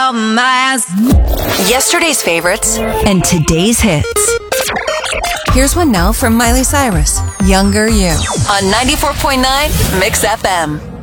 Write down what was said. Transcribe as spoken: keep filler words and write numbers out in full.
compromise. Yesterday's favorites and today's hits. Here's one now from Miley Cyrus, Younger You. on ninety-four point nine Mix F M.